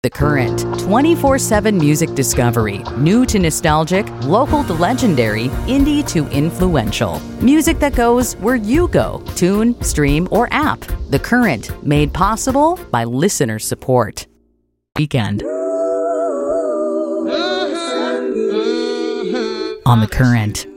The Current, 24/7 music discovery, new to nostalgic, local to legendary, indie to influential. Music that goes where you go, tune, stream, or app. The Current, made possible by listener support. Weekend. On The Current.